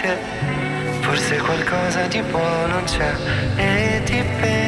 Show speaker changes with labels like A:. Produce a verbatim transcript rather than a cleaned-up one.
A: che forse qualcosa di buono c'è e ti penso